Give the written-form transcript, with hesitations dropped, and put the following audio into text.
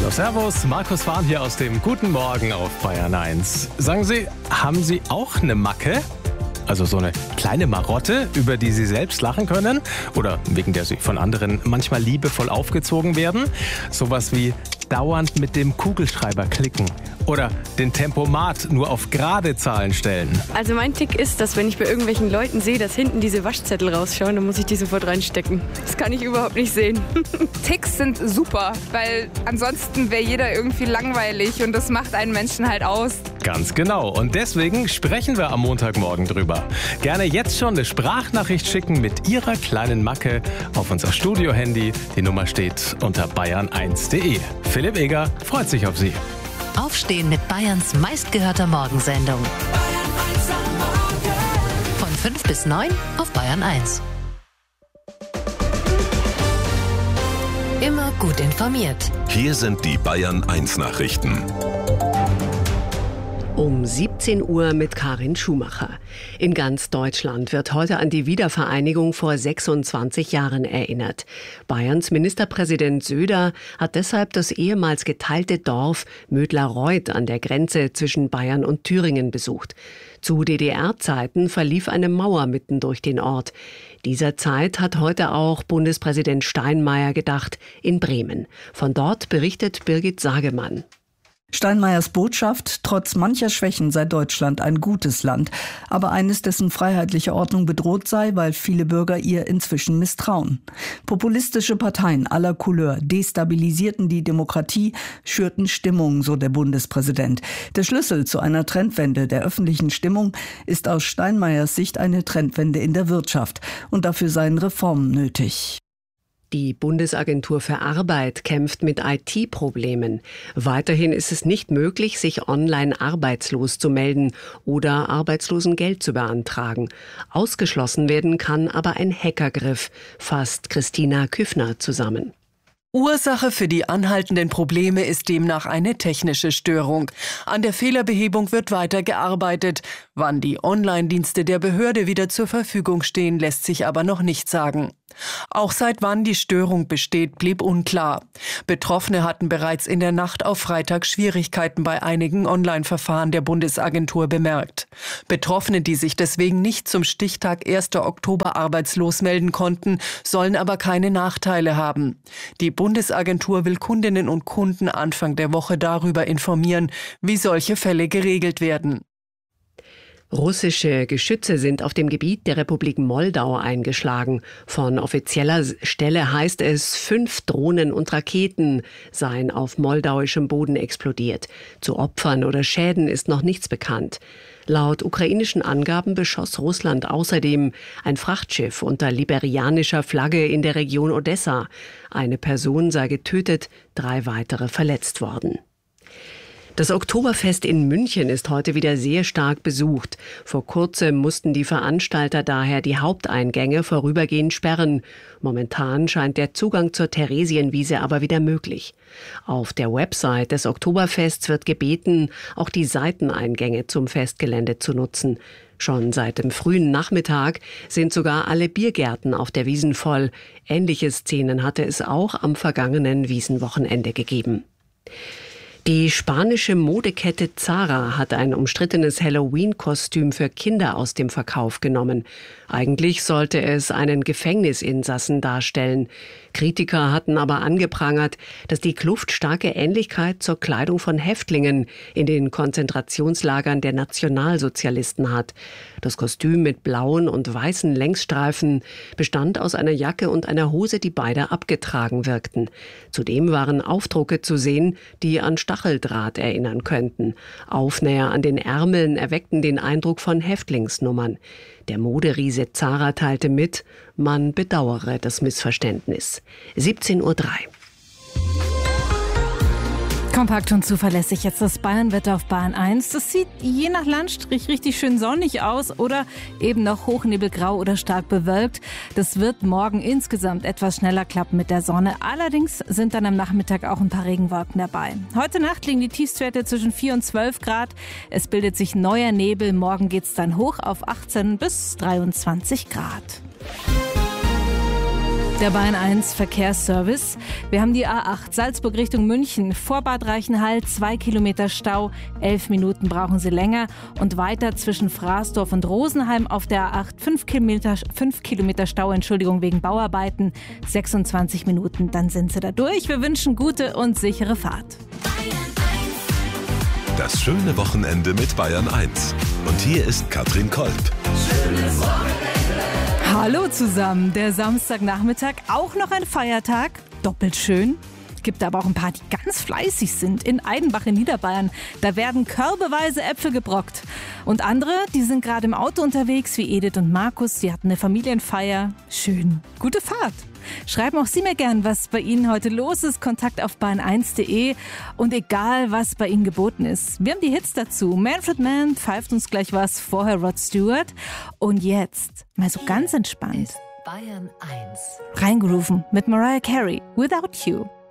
Hallo, servus, Markus Fahn hier aus dem Guten Morgen auf Bayern 1. Sagen Sie, haben Sie auch eine Macke? Also so eine kleine Marotte, über die Sie selbst lachen können? Oder wegen der Sie von anderen manchmal liebevoll aufgezogen werden? Sowas wie dauernd mit dem Kugelschreiber klicken oder den Tempomat nur auf gerade Zahlen stellen. Also mein Tick ist, dass wenn ich bei irgendwelchen Leuten sehe, dass hinten diese Waschzettel rausschauen, dann muss ich die sofort reinstecken. Das kann ich überhaupt nicht sehen. Ticks sind super, weil ansonsten wäre jeder irgendwie langweilig und das macht einen Menschen halt aus. Ganz genau. Und deswegen sprechen wir am Montagmorgen drüber. Gerne jetzt schon eine Sprachnachricht schicken mit Ihrer kleinen Macke auf unser Studio-Handy. Die Nummer steht unter bayern1.de. Philipp Eger freut sich auf Sie. Aufstehen mit Bayerns meistgehörter Morgensendung. Von 5 bis 9 auf Bayern 1. Immer gut informiert. Hier sind die Bayern 1 Nachrichten. Um 17 Uhr mit Karin Schumacher. In ganz Deutschland wird heute an die Wiedervereinigung vor 26 Jahren erinnert. Bayerns Ministerpräsident Söder hat deshalb das ehemals geteilte Dorf Mödlareuth an der Grenze zwischen Bayern und Thüringen besucht. Zu DDR-Zeiten verlief eine Mauer mitten durch den Ort. Dieser Zeit hat heute auch Bundespräsident Steinmeier gedacht in Bremen. Von dort berichtet Birgit Sagemann. Steinmeiers Botschaft: Trotz mancher Schwächen sei Deutschland ein gutes Land, aber eines, dessen freiheitliche Ordnung bedroht sei, weil viele Bürger ihr inzwischen misstrauen. Populistische Parteien aller Couleur destabilisierten die Demokratie, schürten Stimmung, so der Bundespräsident. Der Schlüssel zu einer Trendwende der öffentlichen Stimmung ist aus Steinmeiers Sicht eine Trendwende in der Wirtschaft, und dafür seien Reformen nötig. Die Bundesagentur für Arbeit kämpft mit IT-Problemen. Weiterhin ist es nicht möglich, sich online arbeitslos zu melden oder Arbeitslosengeld zu beantragen. Ausgeschlossen werden kann aber ein Hackergriff, fasst Christina Küffner zusammen. Ursache für die anhaltenden Probleme ist demnach eine technische Störung. An der Fehlerbehebung wird weiter gearbeitet. Wann die Online-Dienste der Behörde wieder zur Verfügung stehen, lässt sich aber noch nicht sagen. Auch seit wann die Störung besteht, blieb unklar. Betroffene hatten bereits in der Nacht auf Freitag Schwierigkeiten bei einigen Online-Verfahren der Bundesagentur bemerkt. Betroffene, die sich deswegen nicht zum Stichtag 1. Oktober arbeitslos melden konnten, sollen aber keine Nachteile haben. Die Bundesagentur will Kundinnen und Kunden Anfang der Woche darüber informieren, wie solche Fälle geregelt werden. Russische Geschütze sind auf dem Gebiet der Republik Moldau eingeschlagen. Von offizieller Stelle heißt es, 5 Drohnen und Raketen seien auf moldauischem Boden explodiert. Zu Opfern oder Schäden ist noch nichts bekannt. Laut ukrainischen Angaben beschoss Russland außerdem ein Frachtschiff unter liberianischer Flagge in der Region Odessa. Eine Person sei getötet, 3 weitere verletzt worden. Das Oktoberfest in München ist heute wieder sehr stark besucht. Vor kurzem mussten die Veranstalter daher die Haupteingänge vorübergehend sperren. Momentan scheint der Zugang zur Theresienwiese aber wieder möglich. Auf der Website des Oktoberfests wird gebeten, auch die Seiteneingänge zum Festgelände zu nutzen. Schon seit dem frühen Nachmittag sind sogar alle Biergärten auf der Wiesn voll. Ähnliche Szenen hatte es auch am vergangenen Wiesenwochenende gegeben. Die spanische Modekette Zara hat ein umstrittenes Halloween-Kostüm für Kinder aus dem Verkauf genommen. Eigentlich sollte es einen Gefängnisinsassen darstellen. Kritiker hatten aber angeprangert, dass die Kluft starke Ähnlichkeit zur Kleidung von Häftlingen in den Konzentrationslagern der Nationalsozialisten hat. Das Kostüm mit blauen und weißen Längsstreifen bestand aus einer Jacke und einer Hose, die beide abgetragen wirkten. Zudem waren Aufdrucke zu sehen, die an Stacheldraht erinnern könnten. Aufnäher an den Ärmeln erweckten den Eindruck von Häftlingsnummern. Der Moderiese Zara teilte mit, man bedauere das Missverständnis. 17:03 Uhr. Kompakt und zuverlässig jetzt das Bayernwetter auf Bayern 1. Das sieht je nach Landstrich richtig schön sonnig aus oder eben noch hochnebelgrau oder stark bewölkt. Das wird morgen insgesamt etwas schneller klappen mit der Sonne. Allerdings sind dann am Nachmittag auch ein paar Regenwolken dabei. Heute Nacht liegen die Tiefstwerte zwischen 4 und 12 Grad. Es bildet sich neuer Nebel. Morgen geht es dann hoch auf 18 bis 23 Grad. Der Bayern 1 Verkehrsservice. Wir haben die A8 Salzburg Richtung München. Vor Bad Reichenhall 2 Kilometer Stau. 11 Minuten brauchen Sie länger. Und weiter zwischen Fraßdorf und Rosenheim auf der A8 5 Kilometer Stau, wegen Bauarbeiten. 26 Minuten, dann sind Sie da durch. Wir wünschen gute und sichere Fahrt. Das schöne Wochenende mit Bayern 1. Und hier ist Katrin Kolb. Schönes Wochenende. Hallo zusammen, der Samstagnachmittag, auch noch ein Feiertag, doppelt schön. Gibt aber auch ein paar, die ganz fleißig sind. In Aidenbach in Niederbayern, da werden körbeweise Äpfel gebrockt. Und andere, die sind gerade im Auto unterwegs, wie Edith und Markus. Sie hatten eine Familienfeier. Schön. Gute Fahrt. Schreiben auch Sie mir gern, was bei Ihnen heute los ist. Kontakt auf bayern1.de. Und egal, was bei Ihnen geboten ist. Wir haben die Hits dazu. Manfred Mann pfeift uns gleich was, vorher Rod Stewart. Und jetzt, mal so ganz entspannt. Bayern 1. Reingerufen mit Mariah Carey, Without You.